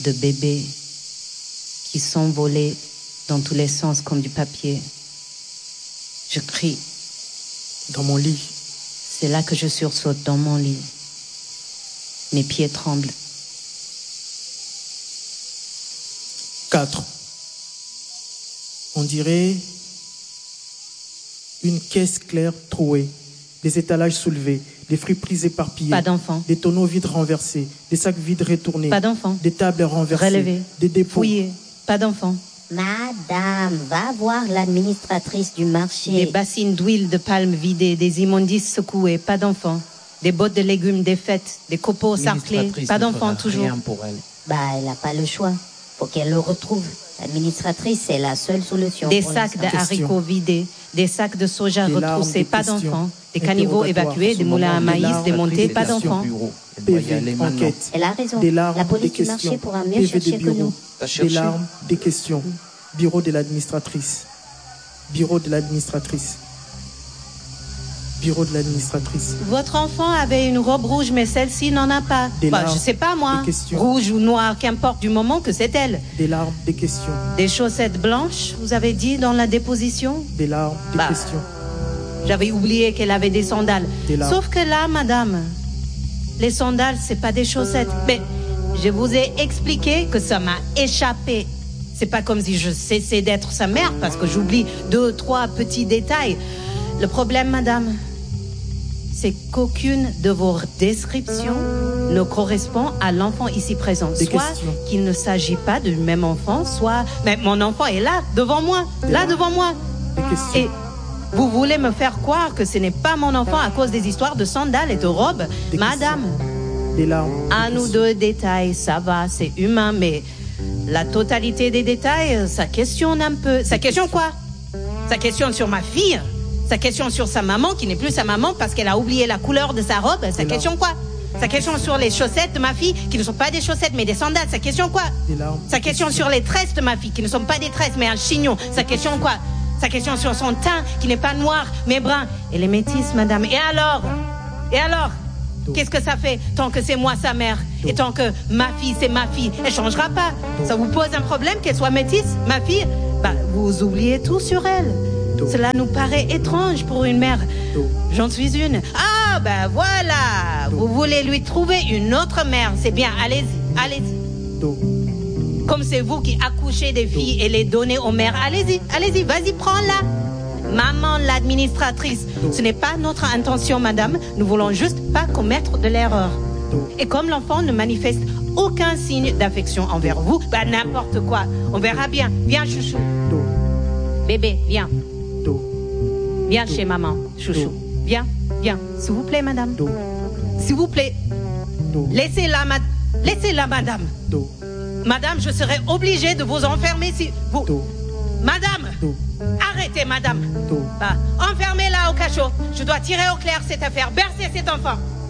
de bébés qui s'envolaient dans tous les sens comme du papier. Je crie. Dans mon lit. C'est là que je sursaute dans mon lit. Mes pieds tremblent. 4. On dirait une caisse claire trouée, des étalages soulevés, des friperies éparpillées, Pas d'enfant. des tonneaux vides renversés, des sacs vides retournés, Pas d'enfant. des tables renversées, Relevés. des dépôts. Fouillés. Pas d'enfant. Madame, va voir l'administratrice du marché. Des bassines d'huile de palme vidées, des immondices secouées. Pas d'enfant. Des bottes de légumes défaites, des copeaux sarclés. Pas d'enfant toujours. Rien pour elle. Bah, elle n'a pas le choix. Faut qu'elle le retrouve. L'administratrice, c'est la seule solution. Des pour sacs de l'instant. haricots vidés, des sacs de soja Des larmes, retroussés, des pas questions. d'enfants. Des caniveaux Interrogatoire. évacués, des moulins à Des maïs larmes, démontés, des pas questions. d'enfants. Elle doit y aller PV, maintenant. enquête. Elle a raison. Des larmes, La police des du marché questions. pourra mieux PV chercher des que bureaux. nous. T'as Des cherché? larmes, des questions. Bureau de l'administratrice. Bureau de l'administratrice. Bureau de l'administratrice. Votre enfant avait une robe rouge, mais celle-ci n'en a pas. Des larmes, je sais pas moi. des questions. Rouge ou noir, qu'importe du moment que c'est elle. Des larmes, des questions. Des chaussettes blanches, vous avez dit dans la déposition. Des larmes, des Bah. questions. J'avais oublié qu'elle avait des sandales. Des larmes. Sauf que là, madame, les sandales, c'est pas des chaussettes. Mais je vous ai expliqué que ça m'a échappé. C'est pas comme si je cessais d'être sa mère parce que j'oublie 2, 3 petits détails. Le problème, madame, c'est qu'aucune de vos descriptions ne correspond à l'enfant ici présent. Des Soit questions. qu'il ne s'agit pas du même enfant, soit... Mais mon enfant est là, devant moi. Des Là, larmes. devant moi. Des questions. Et vous voulez me faire croire que ce n'est pas mon enfant à cause des histoires de sandales et de robes? Des Madame, Des larmes. des un ou questions. deux détails, ça va, c'est humain, mais la totalité des détails, ça questionne un peu. Ça questionne quoi? Ça questionne sur ma fille? Ça questionne sur sa maman, qui n'est plus sa maman parce qu'elle a oublié la couleur de sa robe? Ça questionne quoi? Ça questionne sur les chaussettes de ma fille, qui ne sont pas des chaussettes, mais des sandales? Ça questionne quoi? Des larmes. Ça questionne sur les tresses de ma fille, qui ne sont pas des tresses, mais un chignon. Ça questionne quoi? Ça questionne sur son teint, qui n'est pas noir, mais brun. Et les métisses, madame. Et alors? Qu'est-ce que ça fait tant que c'est moi sa mère? Et tant que ma fille, c'est ma fille? Elle changera pas. Ça vous pose un problème qu'elle soit métisse, ma fille? Bah, vous oubliez tout sur elle. Cela nous paraît étrange pour une mère. J'en suis une. Ah, ben voilà. Vous voulez lui trouver une autre mère. C'est bien, allez-y, allez-y. Do. Comme c'est vous qui accouchez des filles et les donnez aux mères, allez-y, allez-y, vas-y, prends-la. Maman, l'administratrice, ce n'est pas notre intention, madame. Nous voulons juste pas commettre de l'erreur. Et comme l'enfant ne manifeste aucun signe d'affection envers vous, bah n'importe quoi. On verra bien. Viens, chouchou. Do. Bébé, viens. Do. Viens chez maman, chouchou. Viens, viens. S'il vous plaît, madame. Do. S'il vous plaît. Do. Laissez-la, madame. Do. Madame, je serai obligée de vous enfermer si vous... Do. Madame, Do. arrêtez, madame. Do. Bah, enfermez-la au cachot. Je dois tirer au clair cette affaire. Bercez cet enfant.